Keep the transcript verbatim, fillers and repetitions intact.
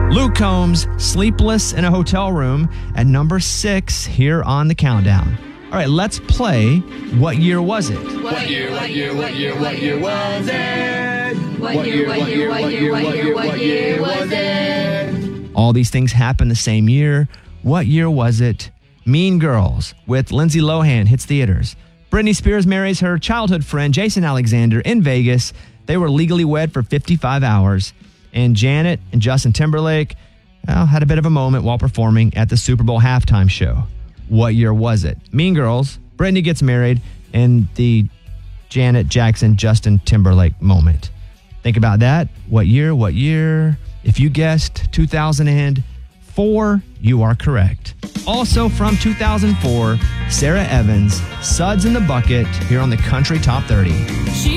Luke Combs, Sleepless in a Hotel Room at number six here on the countdown. All right, let's play What Year Was It? What year, what year, what year, what year was it? What year, what year, what year, what year, what year was it? All these things happened the same year. What year was it? Mean Girls with Lindsay Lohan hits theaters. Britney Spears marries her childhood friend Jason Alexander in Vegas. They were legally wed for fifty-five hours. And Janet and Justin Timberlake well, had a bit of a moment while performing at the Super Bowl halftime show. What year was it? Mean Girls, Britney gets married, and the Janet Jackson, Justin Timberlake moment. Think about that. What year? What year? If you guessed two thousand four, you are correct. Also from two thousand four, Sarah Evans, Suds in the Bucket, here on the Country Top thirty. She